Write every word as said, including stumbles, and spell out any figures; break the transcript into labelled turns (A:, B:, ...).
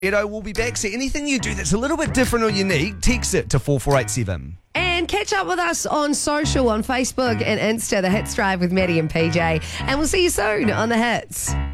A: Edo will be back. So anything you do that's a little bit different or unique, text it to four four eight seven.
B: And catch up with us on social, on Facebook and Insta, The Hits Drive with Maddie and P J. And we'll see you soon on The Hits.